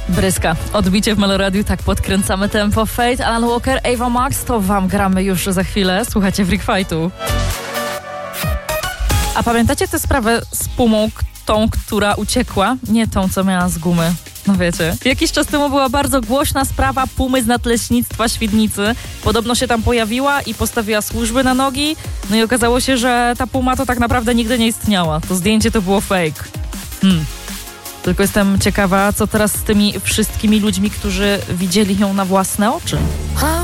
Bryska. Odbicie w Meloradiu, tak podkręcamy tempo. Fate, Alan Walker, Ava Max, to wam gramy już za chwilę. Słuchajcie Freak Fightu. A pamiętacie tę sprawę z Pumą, tą, która uciekła? Nie tą, co miała z gumy. No wiecie. Jakiś czas temu była bardzo głośna sprawa Pumy z nadleśnictwa Świdnicy. Podobno się tam pojawiła i postawiła służby na nogi. No i okazało się, że ta Puma to tak naprawdę nigdy nie istniała. To zdjęcie to było fake. Tylko jestem ciekawa, co teraz z tymi wszystkimi ludźmi, którzy widzieli ją na własne oczy.